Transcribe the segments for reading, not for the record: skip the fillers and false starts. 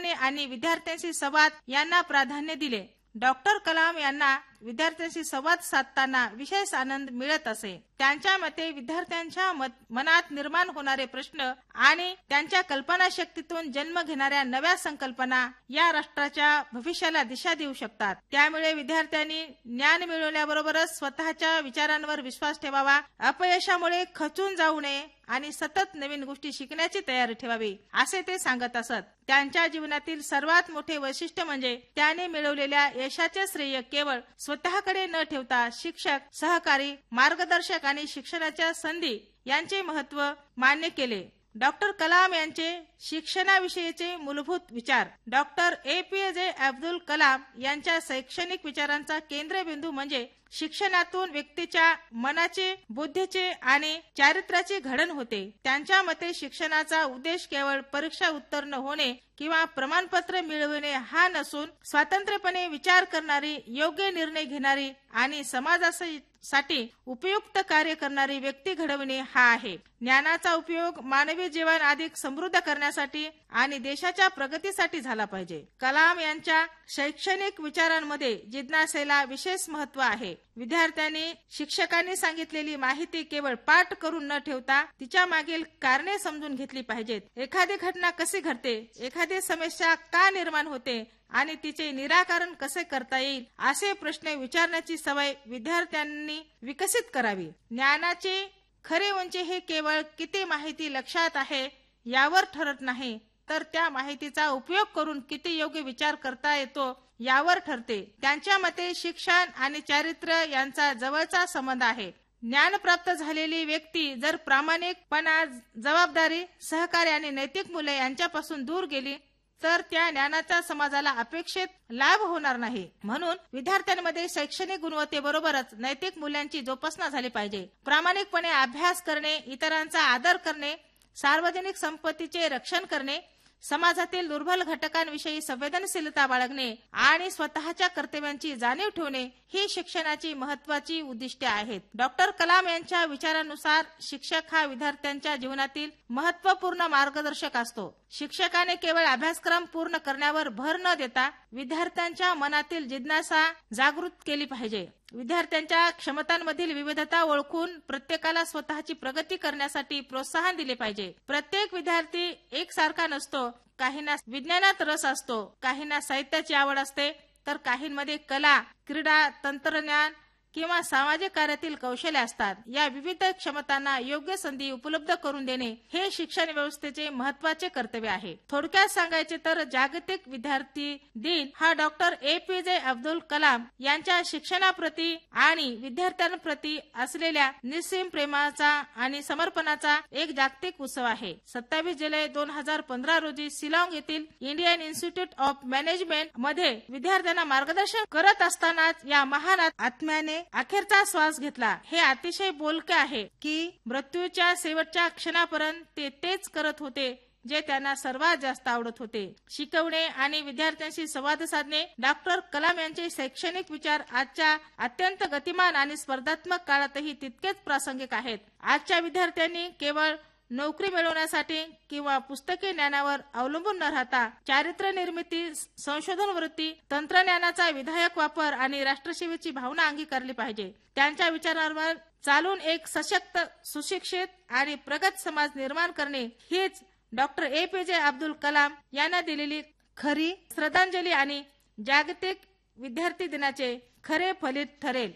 शिकवणे आणि विद्यार्थ्यांशी संवाद यांना प्राधान्य दिले. डॉक्टर कलाम यांना विद्यार्थ्यांशी संवाद साधताना विशेष आनंद मिळत असे. त्यांच्या मते विद्यार्थ्यांच्या मनात निर्माण होणारे प्रश्न आणि त्यांच्या कल्पनाशक्तीतून जन्म घेणाऱ्या नव्या संकल्पना या राष्ट्राच्या भविष्याला दिशा देऊ शकतात. त्यामुळे विद्यार्थ्यांनी ज्ञान मिळवण्याबरोबरच स्वतःच्या विचारांवर विश्वास ठेवावा, अपयशामुळे खचून जाऊ नये आणि सतत नवीन गोष्टी शिकण्याची तयारी ठेवावी, असे ते सांगत असत. त्यांच्या जीवनातील सर्वात मोठे वैशिष्ट्य म्हणजे त्याने मिळवलेल्या यशाचे श्रेय केवळ स्वतःकडे न ठेवता शिक्षक, सहकारी, मार्गदर्शक आणि शिक्षणाच्या संधी यांचे महत्त्व मान्य केले. डॉक्टर कलाम यांचे शिक्षणाविषयीचे मूलभूत विचार. डॉक्टर APJ अब्दुल कलाम यांच्या शैक्षणिक विचारांचा केंद्रबिंदू म्हणजे शिक्षणातून व्यक्तीच्या मनाचे, बुद्धीचे आणि चारित्र्याचे घडण होते. त्यांच्या मते शिक्षणाचा उद्देश केवळ परीक्षा उत्तीर्ण होणे किंवा प्रमाणपत्र मिळवणे हा नसून स्वतंत्रपणे विचार करणारी, योग्य निर्णय घेणारी आणि समाजासाठी उपयुक्त कार्य करणारी व्यक्ती घडवणे हा आहे. ज्ञानाचा उपयोग मानवी जीवन अधिक समृद्ध करण्यासाठी आणि देशाच्या प्रगतीसाठी झाला पाहिजे. कलाम यांच्या शैक्षणिक विचारांमध्ये जिज्ञासेला विशेष महत्त्व आहे. विद्यार्थ्यांनी शिक्षकांनी सांगितलेली माहिती केवळ पाठ करून न ठेवता तिच्या मागील कारणे समजून घेतली पाहिजेत. एखादी घटना कशी घडते, एखादी समस्या का निर्माण होते आणि तिचे निराकरण कसे करता येईल असे प्रश्न विचारण्याची सवय विद्यार्थ्यांनी विकसित करावी. ज्ञानाचे खरे उंची हे केवळ किती माहिती लक्षात आहे यावर ठरत नाही, तर त्या माहितीचा उपयोग करून किती योग्य विचार करता येतो यावर ठरते. त्यांच्या मते शिक्षण आणि चारित्र्य यांचा जवळचा संबंध आहे. ज्ञान प्राप्त झालेली व्यक्ती जर प्रामाणिकपणा, जबाबदारी, सहकार्य आणि नैतिक मूल्ये यांच्यापासून दूर गेली तर त्या ज्ञानाचा समाजाला अपेक्षित लाभ होणार नाही. म्हणून विद्यार्थ्यांमध्ये शैक्षणिक गुणवत्तेबरोबरच नैतिक मूल्यांची जोपासना झाली पाहिजे. प्रामाणिकपणे अभ्यास करणे, इतरांचा आदर करणे, सार्वजनिक संपत्तीचे रक्षण करणे, समाजातील दुर्बल घटकांविषयी संवेदनशीलता बाळगणे आणि स्वतःच्या कर्तव्यांची जाणीव ठेवणे ही शिक्षणाची महत्त्वाची उद्दिष्टे आहेत. डॉक्टर कलाम यांच्या विचारानुसार शिक्षक हा विद्यार्थ्यांच्या जीवनातील महत्त्वपूर्ण मार्गदर्शक असतो. शिक्षकाने केवळ अभ्यासक्रम पूर्ण करण्यावर भर न देता विद्यार्थ्यांच्या मनातील जिज्ञासा जागृत केली पाहिजे. विद्यार्थ्यांच्या क्षमतांमधील विविधता ओळखून प्रत्येकाला स्वतःची प्रगती करण्यासाठी प्रोत्साहन दिले पाहिजे. प्रत्येक विद्यार्थी एकसारखा नसतो. काहींना विज्ञानात रस असतो, काहींना साहित्याची आवड असते, तर काहींमध्ये कला, क्रीडा, तंत्रज्ञान किंवा सामाजिक कार्यातील कौशल्य असतात. या विविध क्षमतांना योग्य संधी उपलब्ध करून देणे हे शिक्षण व्यवस्थेचे महत्त्वाचे कर्तव्य आहे. थोडक्यात सांगायचे तर जागतिक विद्यार्थी दिन हा डॉक्टर APJ अब्दुल कलाम यांच्या शिक्षणाप्रती आणि विद्यार्थ्यांप्रती असलेल्या निस्सीम प्रेमाचा आणि समर्पणाचा एक जागतिक उत्सव आहे. 27 जुलै 2015 रोजी शिलाँग येथील इंडियन इन्स्टिट्यूट ऑफ मॅनेजमेंट मध्ये विद्यार्थ्यांना मार्गदर्शन करत असतानाच या महान आत्म्याने अखेरचा श्वास घेतला. हे अतिशय बोलके आहे की मृत्यूच्या शेवटच्या क्षणापर्यंत ते तेच करत होते जे त्यांना सर्वात जास्त आवडत होते, शिकवणे आणि विद्यार्थ्यांशी संवाद साधणे. डॉक्टर कलाम यांचे शैक्षणिक विचार आजच्या अत्यंत गतिमान आणि स्पर्धात्मक काळातही तितकेच प्रासंगिक आहेत. आजच्या विद्यार्थ्यांनी केवळ नोकरी मिळवण्यासाठी किंवा पुस्तकी ज्ञानावर अवलंबून न राहता चारित्र्य निर्मिती, संशोधन वृत्ती, तंत्रज्ञानाचा विधायक वापर आणि राष्ट्रसेवेची भावना अंगीकारली पाहिजे. त्यांच्या विचारांवर चालून एक सशक्त, सुशिक्षित आणि प्रगत समाज निर्माण करणे हीच डॉक्टर APJ अब्दुल कलाम यांना दिलेली खरी श्रद्धांजली आणि जागतिक विद्यार्थी दिनाचे खरे फलित ठरेल.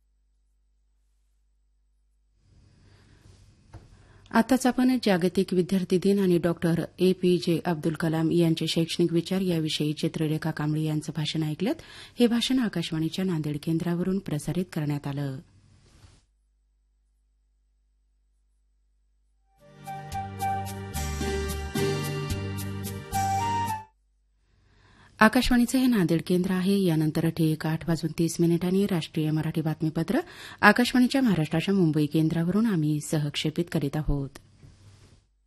आताच आपण जागतिक विद्यार्थी दिन आणि डॉक्टर APJ अब्दुल कलाम यांचे शैक्षणिक विचार याविषयी चित्ररेखा कांबळे यांचं भाषण ऐकलं. हे भाषण आकाशवाणीच्या नांदेड केंद्रावरून प्रसारित करण्यात आलं. आकाशवाणीचं हे नांदेड केंद्र आहे. यानंतर ठीक 8:30 राष्ट्रीय मराठी बातमीपत्र आकाशवाणीच्या महाराष्ट्राच्या मुंबई केंद्रावरून आम्ही सहक्षेपित करीत आहोत.